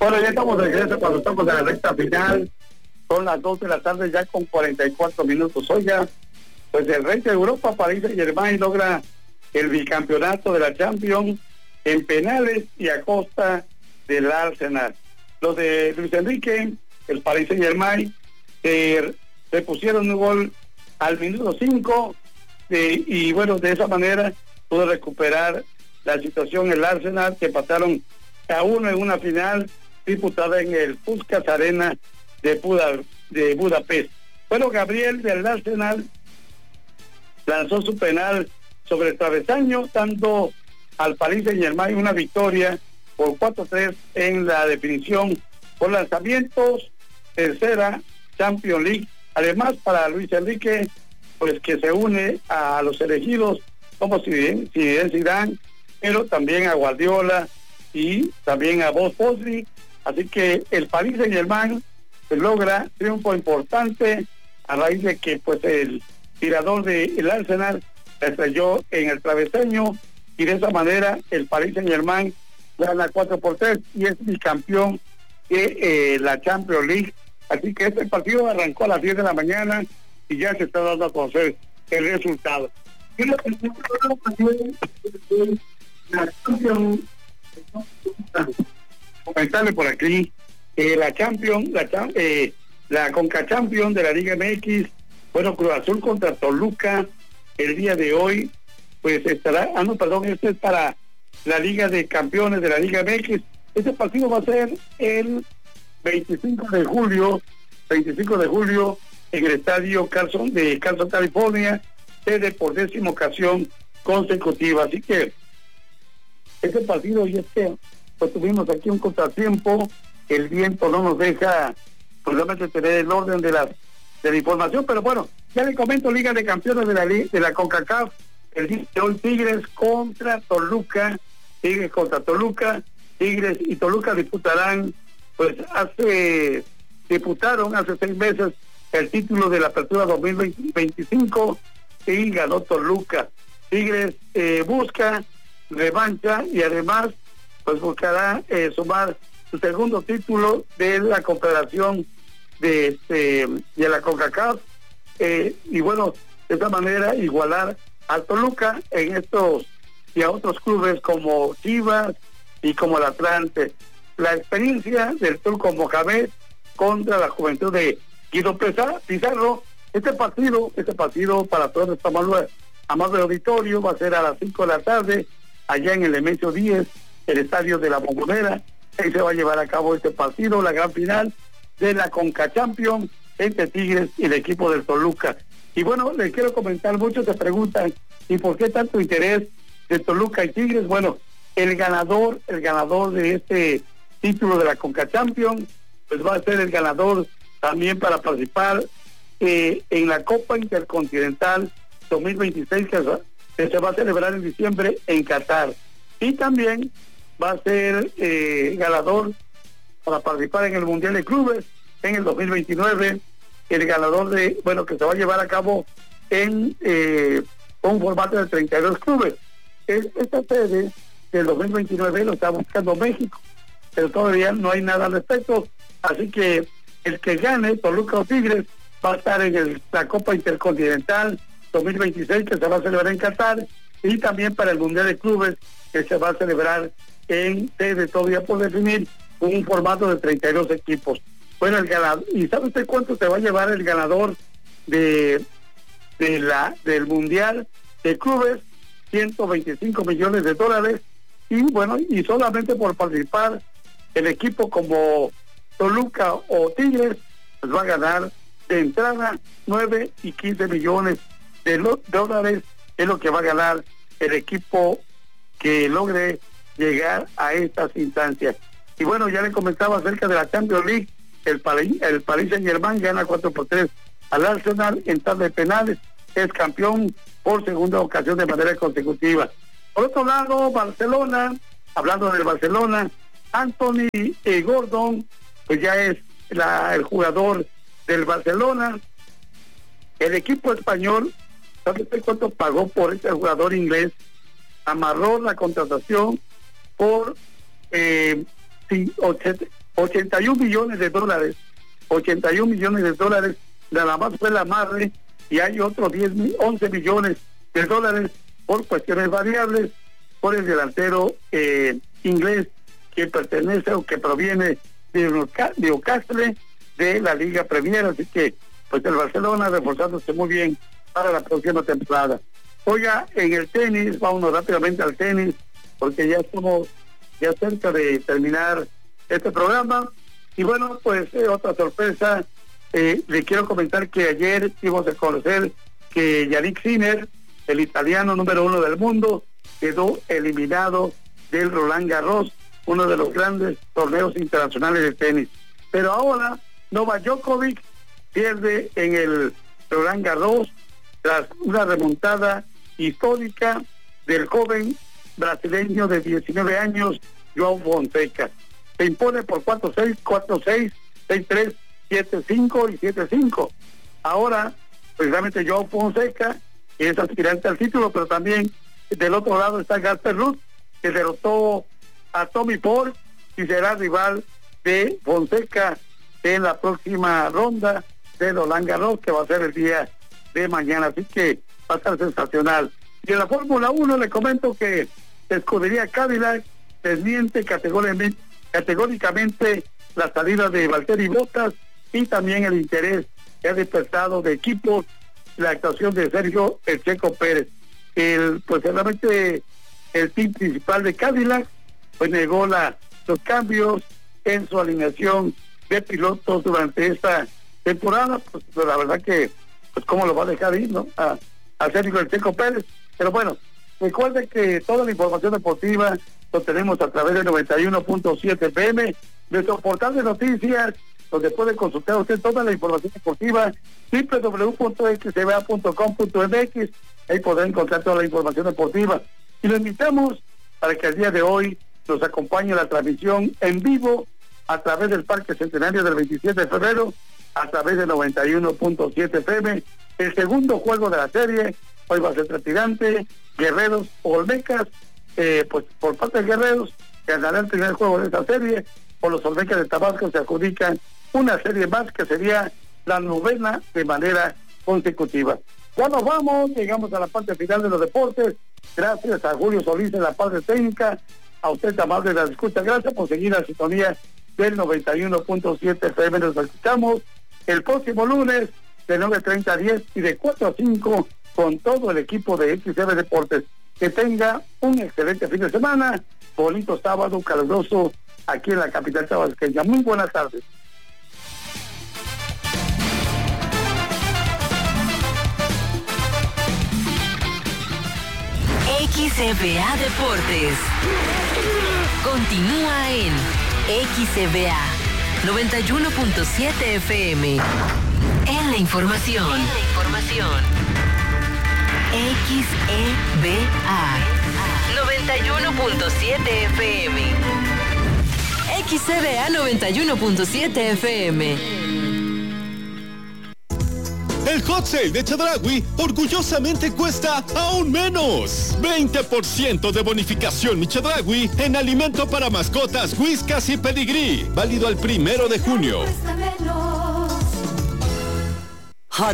Bueno, ya estamos de regreso cuando estamos en la recta final. Son las 2 de la tarde ya con 44 minutos. Oiga, pues el rey de Europa, Paris Saint-Germain, logra el bicampeonato de la Champions en penales y a costa del Arsenal. Los de Luis Enrique, el Paris Saint-Germain, le pusieron un gol al minuto 5 y bueno, de esa manera pudo recuperar la situación el Arsenal, que empataron a 1 en una final disputada en el Puskás Arena de Budapest. Bueno, Gabriel del Arsenal lanzó su penal sobre el travesaño, dando al Paris Saint-Germain una victoria por 4-3 en la definición por lanzamientos, tercera Champions League. Además, para Luis Enrique, pues que se une a los elegidos como Zinedine Zidane, pero también a Guardiola y también a Bob Paisley. Así que el Paris Saint-Germain logra triunfo importante a raíz de que pues el tirador del Arsenal estrelló en el travesaño, y de esa manera el Paris Saint-Germain gana 4-3 y es bicampeón de la Champions League. Así que este partido arrancó a las 10 de la mañana y ya se está dando a conocer el resultado. Y la Champions, comentarle por aquí, la Champions, la Conca Champions de la Liga MX, bueno, Cruz Azul contra Toluca el día de hoy, pues estará, este es para la Liga de Campeones de la Liga MX. Este partido va a ser el 25 de julio en el estadio Carson, California, sede por 10ª ocasión consecutiva. Así que este partido, y pues tuvimos aquí un contratiempo, el viento no nos deja solamente tener el orden de la información, pero bueno, ya le comento. Liga de Campeones de la CONCACAF, el día de hoy Tigres contra Toluca, Tigres y Toluca disputaron hace 6 meses el título de la Apertura 2025 y ganó Toluca. Tigres busca revancha y además pues buscará sumar su segundo título de la Confederación de la CONCACAF, y bueno, de esta manera igualar a Toluca en estos y a otros clubes como Chivas y como el Atlante. La experiencia del turco Mohamed contra la juventud de Guido Pizarro. Este partido para todos nuestro amable auditorio va a ser a las 5 de la tarde allá en el Nemesio 10, el estadio de la Bombonera. Ahí se va a llevar a cabo este partido, la gran final de la Conca Champions entre Tigres y el equipo del Toluca. Y bueno, les quiero comentar, muchos se preguntan, ¿y por qué tanto interés de Toluca y Tigres? Bueno, el ganador de este título de la Conca Champions, pues va a ser el ganador también para participar en la Copa Intercontinental 2026 que se va a celebrar en diciembre en Qatar. Y también va a ser ganador para participar en el Mundial de Clubes en el 2029, el ganador que se va a llevar a cabo en un formato de 32 clubes. Esta sede del 2029 lo está buscando México, pero todavía no hay nada al respecto, así que el que gane, Toluca o Tigres, va a estar en la Copa Intercontinental 2026 que se va a celebrar en Qatar, y también para el Mundial de Clubes que se va a celebrar en sede todavía por definir, un formato de 32 equipos. Bueno, el ganador, ¿y sabe usted cuánto se va a llevar el ganador del Mundial de Clubes? $125 millones. Y bueno, y solamente por participar el equipo como Toluca o Tigres, pues va a ganar de entrada 9 y 15 millones de dólares, es lo que va a ganar el equipo que logre llegar a estas instancias. Y bueno, ya le comentaba acerca de la Champions League. El Paris Saint-Germain gana 4-3 al Arsenal en tanda de penales, es campeón por segunda ocasión de manera consecutiva. Por otro lado, Barcelona, hablando del Barcelona, Anthony Gordon, pues ya es el jugador del Barcelona. El equipo español, ¿sabe usted cuánto pagó por este jugador inglés? Amarró la contratación por 81 millones de dólares. 81 millones de dólares, nada más fue el amarre, y hay otros 11 millones de dólares por cuestiones variables por el delantero inglés que pertenece o que proviene de Newcastle de la Liga Premier. Así que pues el Barcelona reforzándose muy bien para la próxima temporada. Oiga, en el tenis, vámonos rápidamente al tenis, porque ya estamos ya cerca de terminar este programa. Y bueno, pues otra sorpresa, le quiero comentar que ayer dimos a conocer que Yannick Sinner, el italiano número 1 del mundo, quedó eliminado del Roland Garros, uno de los grandes torneos internacionales de tenis. Pero ahora Novak Djokovic pierde en el Roland Garros tras una remontada histórica del joven brasileño de 19 años, João Fonseca. Se impone por 4-6, 4-6, 6-3, 7-5 y 7-5. Ahora, precisamente João Fonseca es aspirante al título, pero también del otro lado está Casper Ruud, que derrotó a Tommy Paul y será rival de Fonseca en la próxima ronda de Roland Garros, que va a ser el día de mañana. Así que va a estar sensacional. Y en la Fórmula 1 le comento que Escudería Cadillac desmiente categóricamente la salida de Valtteri Bottas y también el interés que ha despertado de equipos la actuación de Sergio El Checo Pérez. Pues realmente el team principal de Cadillac pues negó los cambios en su alineación de pilotos durante esta temporada. Pues la verdad que pues cómo lo va a dejar ir, ¿no? A Sergio El Checo Pérez. Pero bueno, recuerde que toda la información deportiva lo tenemos a través de 91.7 FM, nuestro portal de noticias, donde puede consultar usted toda la información deportiva, www.xcba.com.mx. Ahí podrá encontrar toda la información deportiva. Y lo invitamos para que el día de hoy nos acompañe la transmisión en vivo a través del Parque Centenario del 27 de febrero, a través de 91.7 FM. El segundo juego de la serie, hoy va a ser trepidante, Guerreros Olmecas. Pues por parte de Guerreros, que ganará el primer juego de esta serie, por los Olmecas de Tabasco se adjudican una serie más que sería la 9ª de manera consecutiva. Ya nos vamos, llegamos a la parte final de los deportes. Gracias a Julio Solís en la parte técnica, a usted amable de la escucha, gracias por seguir la sintonía del 91.7 FM. Nos escuchamos el próximo lunes de 9:30 a 10 y de 4 a 5 con todo el equipo de XCB Deportes. Que tenga un excelente fin de semana, bonito sábado, caluroso aquí en la capital tabasqueña. Muy buenas tardes. XCBA Deportes continúa en XCBA 91.7 FM. En la información. XEBA 91.7 FM. XCBA 91.7 FM. El Hot Sale de Chedraui orgullosamente cuesta aún menos. 20% de bonificación Mi Chedraui en alimento para mascotas, whiskas y pedigrí. Válido al 1 de junio.